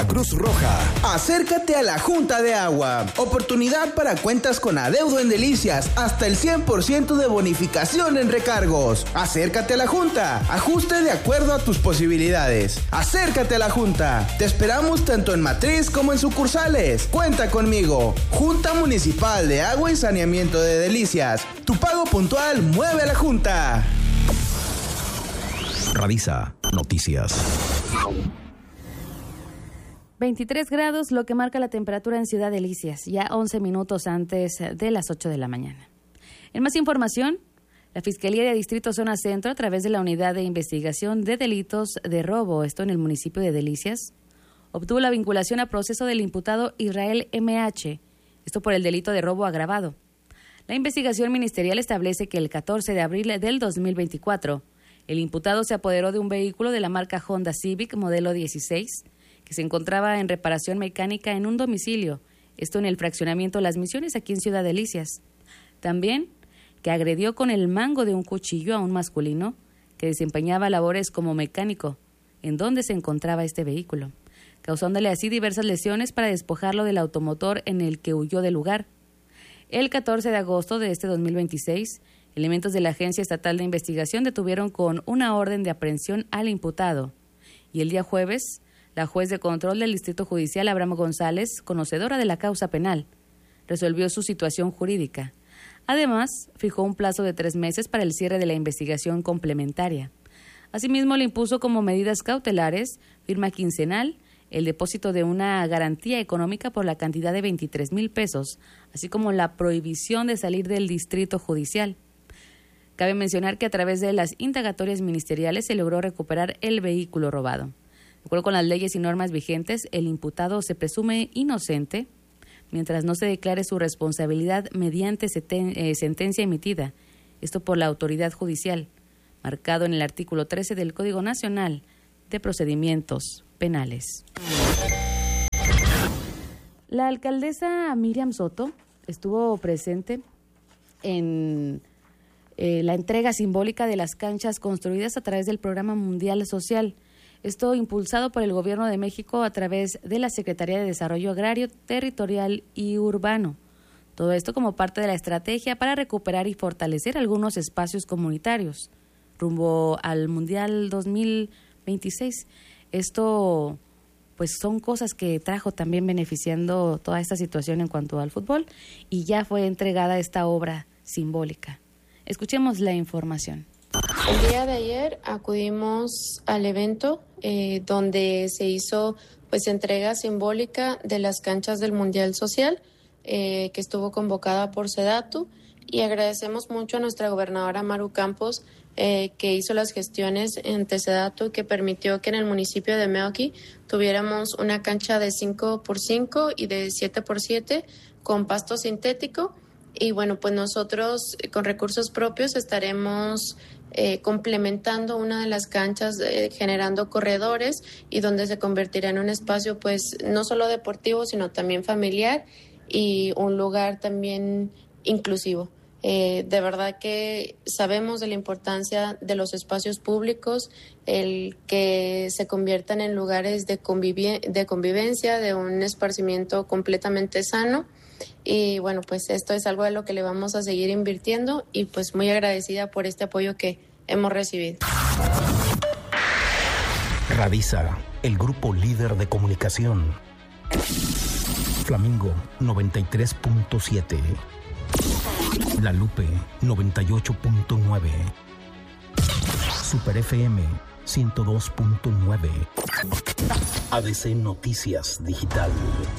Cruz Roja. Acércate a la Junta de Agua. Oportunidad para cuentas con adeudo en Delicias. Hasta el 100% de bonificación en recargos. Acércate a la Junta. Ajuste de acuerdo a tus posibilidades. Acércate a la Junta. Te esperamos tanto en matriz como en sucursales. Cuenta conmigo. Junta Municipal de Agua y Saneamiento de Delicias. Tu pago puntual mueve a la Junta. Radisa Noticias. 23 grados, lo que marca la temperatura en Ciudad Delicias, ya 11 minutos antes de las 8 de la mañana. En más información, la Fiscalía de Distrito Zona Centro, a través de la Unidad de Investigación de Delitos de Robo, esto en el municipio de Delicias, obtuvo la vinculación a proceso del imputado Israel MH, esto por el delito de robo agravado. La investigación ministerial establece que el 14 de abril del 2024, el imputado se apoderó de un vehículo de la marca Honda Civic modelo 16, que se encontraba en reparación mecánica en un domicilio, esto en el fraccionamiento Las Misiones, aquí en Ciudad Delicias. También que agredió con el mango de un cuchillo a un masculino que desempeñaba labores como mecánico, en donde se encontraba este vehículo, causándole así diversas lesiones para despojarlo del automotor en el que huyó del lugar. El 14 de agosto de este 2026, elementos de la Agencia Estatal de Investigación detuvieron con una orden de aprehensión al imputado. Y el día jueves, la juez de control del Distrito Judicial, Abraham González, conocedora de la causa penal, resolvió su situación jurídica. Además, fijó un plazo de 3 meses para el cierre de la investigación complementaria. Asimismo, le impuso como medidas cautelares firma quincenal, el depósito de una garantía económica por la cantidad de 23,000 pesos, así como la prohibición de salir del Distrito Judicial. Cabe mencionar que a través de las indagatorias ministeriales se logró recuperar el vehículo robado. De acuerdo con las leyes y normas vigentes, el imputado se presume inocente mientras no se declare su responsabilidad mediante sentencia emitida, esto por la autoridad judicial, marcado en el artículo 13 del Código Nacional de Procedimientos Penales. La alcaldesa Miriam Soto estuvo presente en la entrega simbólica de las canchas construidas a través del Programa Mundial Social. Esto impulsado por el Gobierno de México a través de la Secretaría de Desarrollo Agrario, Territorial y Urbano. Todo esto como parte de la estrategia para recuperar y fortalecer algunos espacios comunitarios rumbo al Mundial 2026. Esto pues son cosas que trajo también beneficiando toda esta situación en cuanto al fútbol, y ya fue entregada esta obra simbólica. Escuchemos la información. El día de ayer acudimos al evento donde se hizo pues entrega simbólica de las canchas del Mundial Social que estuvo convocada por SEDATU, y agradecemos mucho a nuestra gobernadora Maru Campos que hizo las gestiones ante SEDATU, que permitió que en el municipio de Meoqui tuviéramos una cancha de 5x5 y de 7x7 con pasto sintético. Y bueno, pues nosotros con recursos propios estaremos complementando una de las canchas, generando corredores, y donde se convertirá en un espacio pues no solo deportivo, sino también familiar y un lugar también inclusivo. De verdad que sabemos de la importancia de los espacios públicos, el que se conviertan en lugares de convivencia, de un esparcimiento completamente sano. Y bueno, pues esto es algo de lo que le vamos a seguir invirtiendo, y pues muy agradecida por este apoyo que hemos recibido. Radisa, el grupo líder de comunicación. Flamingo 93.7. La Lupe 98.9. Super FM 102.9. ADC Noticias Digital.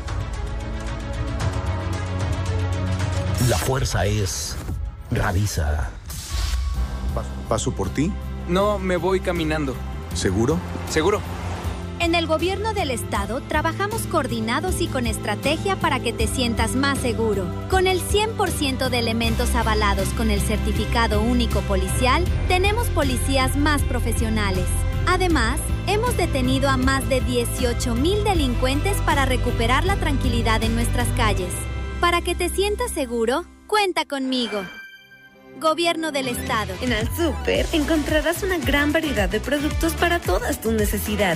La fuerza es Radisa. ¿Paso por ti? No, me voy caminando. ¿Seguro? Seguro. En el gobierno del estado trabajamos coordinados y con estrategia para que te sientas más seguro. Con el 100% de elementos avalados con el certificado único policial, tenemos policías más profesionales. Además, hemos detenido a más de 18,000 delincuentes para recuperar la tranquilidad en nuestras calles. Para que te sientas seguro, cuenta conmigo. Gobierno del Estado. En Al Súper encontrarás una gran variedad de productos para todas tus necesidades.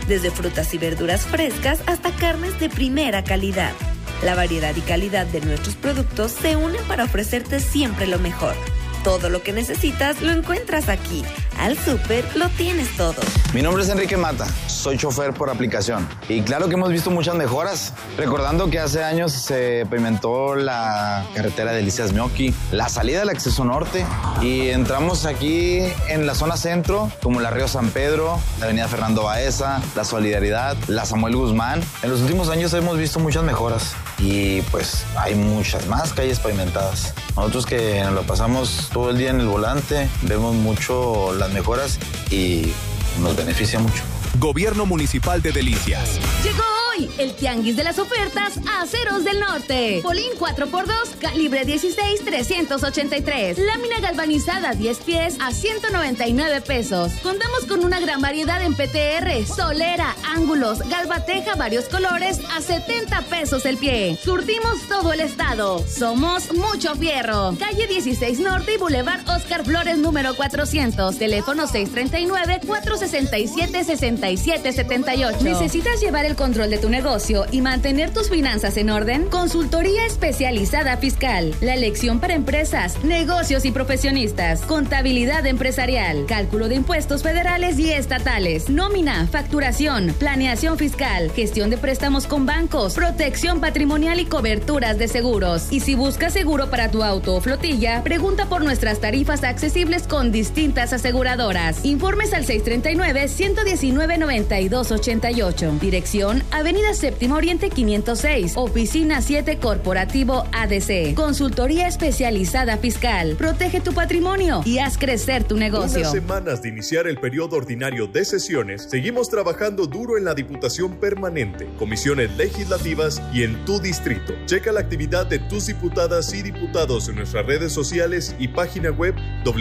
desde frutas y verduras frescas hasta carnes de primera calidad. La variedad y calidad de nuestros productos se unen para ofrecerte siempre lo mejor. Todo lo que necesitas lo encuentras aquí. Al súper lo tienes todo. Mi nombre es Enrique Mata, soy chofer por aplicación. Y claro que hemos visto muchas mejoras. Recordando que hace años se pavimentó la carretera de Licias-Mioqui, la salida del acceso norte. Y entramos aquí en la zona centro, como la Río San Pedro, la avenida Fernando Baeza, la Solidaridad, la Samuel Guzmán. En los últimos años hemos visto muchas mejoras. Y pues hay muchas más calles pavimentadas. Nosotros que nos lo pasamos todo el día en el volante, vemos mucho las mejoras y nos beneficia mucho. Gobierno Municipal de Delicias. Llegó hoy el tianguis de las ofertas Aceros del Norte. Polín 4x2, calibre 16, 383. Lámina galvanizada 10 pies a 199 pesos. Contamos con una gran variedad en PTR, solera, ángulos, galvateja varios colores a 70 pesos el pie. Surtimos todo el estado. Somos Mucho Fierro. Calle 16 Norte y Boulevard Oscar Flores número 400. Teléfono 639-467-6778. ¿Necesitas llevar el control de tu negocio y mantener tus finanzas en orden? Consultoría especializada fiscal. La elección para empresas, negocios y profesionistas. Contabilidad empresarial. Cálculo de impuestos federales y estatales. Nómina, facturación, planeación fiscal. Gestión de préstamos con bancos. Protección patrimonial y coberturas de seguros. Y si buscas seguro para tu auto o flotilla, pregunta por nuestras tarifas accesibles con distintas aseguradoras. Informes al 639-119-9288. Dirección Avenida Séptimo Oriente 506. Oficina 7 Corporativo ADC. Consultoría especializada fiscal. Protege tu patrimonio y haz crecer tu negocio. Unas semanas de iniciar el periodo ordinario de sesiones, seguimos trabajando duro en la Diputación Permanente, comisiones legislativas y en tu distrito. Checa la actividad de tus diputadas y diputados en nuestras redes sociales y página web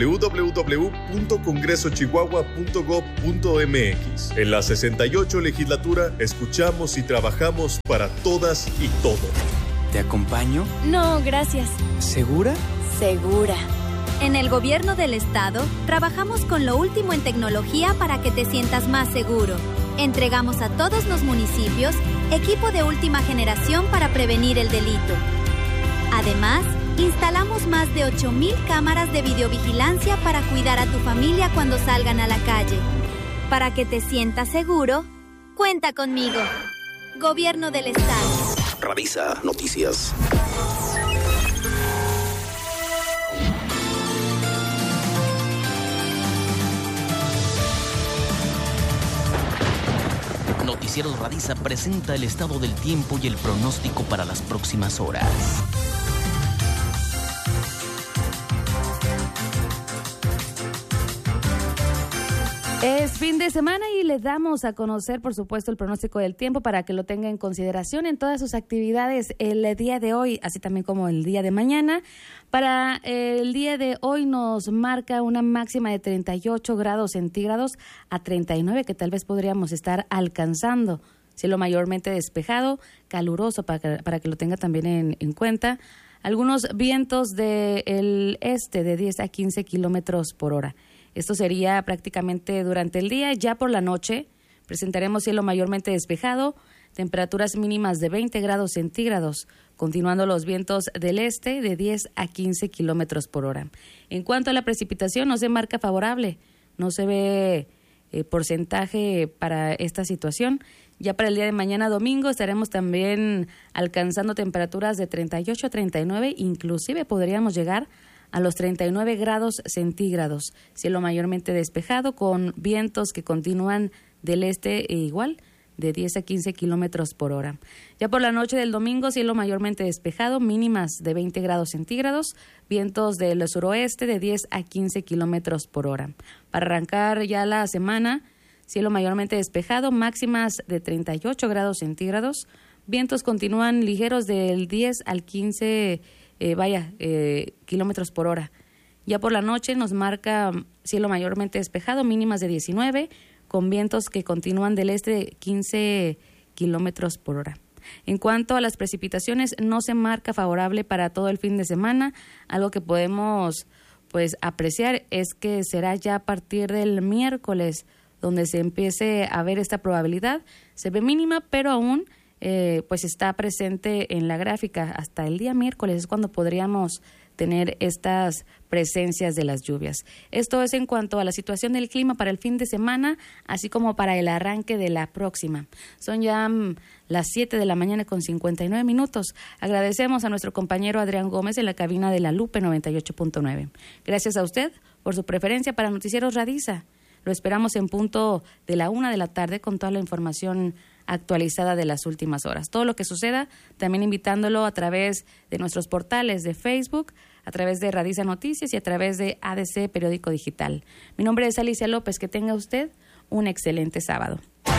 www.congresochihuahua.gov.mx. En la 68 legislatura escuchamos y trabajamos para todas y todos. ¿Te acompaño? No, gracias. ¿Segura? Segura. En el gobierno del estado, trabajamos con lo último en tecnología para que te sientas más seguro. Entregamos a todos los municipios equipo de última generación para prevenir el delito. Además, instalamos más de 8,000 cámaras de videovigilancia para cuidar a tu familia cuando salgan a la calle. Para que te sientas seguro, cuenta conmigo. Gobierno del Estado. Radisa Noticias. Noticieros Radisa presenta el estado del tiempo y el pronóstico para las próximas horas. Es fin de semana y le damos a conocer, por supuesto, el pronóstico del tiempo para que lo tenga en consideración en todas sus actividades el día de hoy, así también como el día de mañana. Para el día de hoy nos marca una máxima de 38 grados centígrados a 39 que tal vez podríamos estar alcanzando. Cielo mayormente despejado, caluroso para que lo tenga también en cuenta. Algunos vientos del este de 10 a 15 kilómetros por hora. Esto sería prácticamente durante el día. Ya por la noche presentaremos cielo mayormente despejado, temperaturas mínimas de 20 grados centígrados, continuando los vientos del este de 10 a 15 kilómetros por hora. En cuanto a la precipitación, no se marca favorable, no se ve porcentaje para esta situación. Ya para el día de mañana domingo estaremos también alcanzando temperaturas de 38 a 39, inclusive podríamos llegar a los 39 grados centígrados. Cielo mayormente despejado con vientos que continúan del este e igual de 10 a 15 kilómetros por hora. Ya por la noche del domingo, cielo mayormente despejado, mínimas de 20 grados centígrados, vientos del suroeste de 10 a 15 kilómetros por hora. Para arrancar ya la semana, cielo mayormente despejado, máximas de 38 grados centígrados, vientos continúan ligeros del 10 al 15 kilómetros por hora. Ya por la noche nos marca cielo mayormente despejado, mínimas de 19, con vientos que continúan del este de 15 kilómetros por hora. En cuanto a las precipitaciones, no se marca favorable para todo el fin de semana. Algo que podemos apreciar es que será ya a partir del miércoles donde se empiece a ver esta probabilidad. Se ve mínima, pero aún pues está presente en la gráfica. Hasta el día miércoles es cuando podríamos tener estas presencias de las lluvias. Esto es en cuanto a la situación del clima para el fin de semana, así como para el arranque de la próxima. Son ya las 7 de la mañana con 59 minutos. Agradecemos a nuestro compañero Adrián Gómez en la cabina de La Lupe 98.9. Gracias a usted por su preferencia para Noticieros Radiza. Lo esperamos en punto de la 1 de la tarde con toda la información actualizada de las últimas horas. Todo lo que suceda, también invitándolo a través de nuestros portales de Facebook, a través de Radiza Noticias y a través de ADC Periódico Digital. Mi nombre es Alicia López. Que tenga usted un excelente sábado.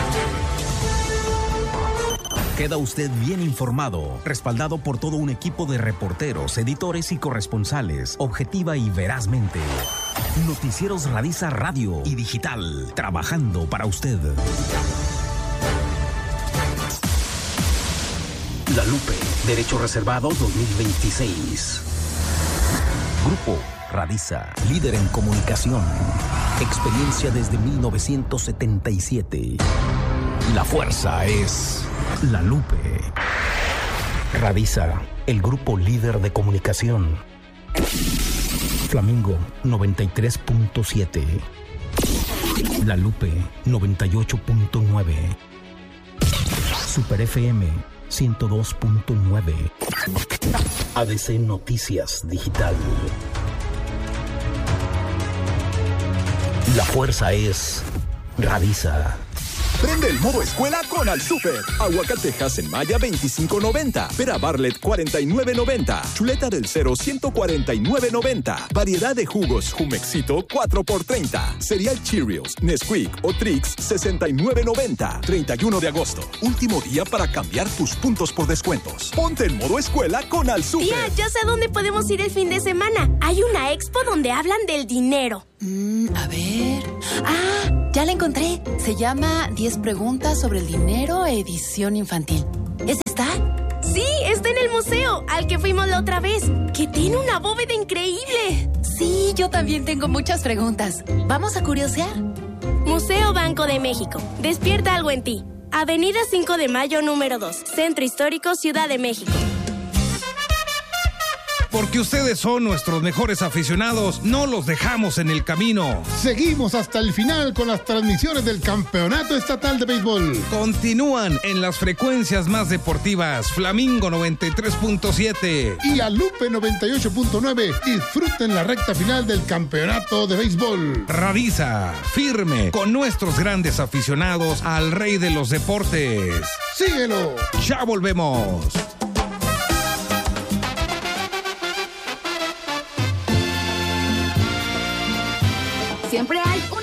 Queda usted bien informado, respaldado por todo un equipo de reporteros, editores y corresponsales, objetiva y verazmente. Noticieros Radiza Radio y Digital, trabajando para usted. La Lupe, Derecho Reservado 2026. Grupo Radiza, líder en comunicación. Experiencia desde 1977. La fuerza es La Lupe. Radiza, el grupo líder de comunicación. Flamingo 93.7. La Lupe 98.9. Super FM 102.9. ADC Noticias Digital. La fuerza es Radiza. Prende el modo escuela con Al Super. Aguacatejas en Maya 25.90. Pera Bartlett 49.90. Chuleta del Cero 149.90. Variedad de jugos Jumexito 4x30. Cereal Cheerios, Nesquik o Trix 69.90. 31 de agosto. Último día para cambiar tus puntos por descuentos. Ponte en modo escuela con Al Super. Tía, ya sé a dónde podemos ir el fin de semana. Hay una expo donde hablan del dinero. A ver. ¡Ah! Ya la encontré. Se llama 10 preguntas sobre el dinero, edición infantil. ¿Esa está? Sí, está en el museo, al que fuimos la otra vez, que tiene una bóveda increíble. Sí, yo también tengo muchas preguntas. ¿Vamos a curiosear? Museo Banco de México. Despierta algo en ti. Avenida 5 de Mayo, número 2. Centro Histórico, Ciudad de México. Porque ustedes son nuestros mejores aficionados, no los dejamos en el camino. Seguimos hasta el final con las transmisiones del Campeonato Estatal de Béisbol. Continúan en las frecuencias más deportivas, Flamingo 93.7 y a Lupe 98.9. Disfruten la recta final del Campeonato de Béisbol. Radiza, firme, con nuestros grandes aficionados al rey de los deportes. ¡Síguelo! Ya volvemos. Siempre hay un